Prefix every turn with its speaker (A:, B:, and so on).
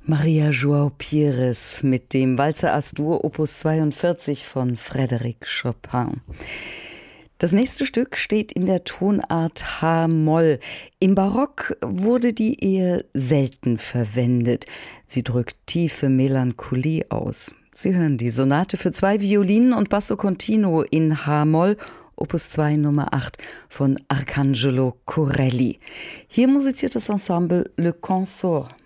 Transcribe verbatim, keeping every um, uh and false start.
A: Maria João Pires mit dem Walzer As-Dur Opus zweiundvierzig von Frédéric Chopin. Das nächste Stück steht in der Tonart H-Moll. Im Barock wurde die eher selten verwendet. Sie drückt tiefe Melancholie aus. Sie hören die Sonate für zwei Violinen und Basso Continuo in H-Moll, Opus zwei Nummer acht von Arcangelo Corelli. Hier musiziert das Ensemble Le Consort.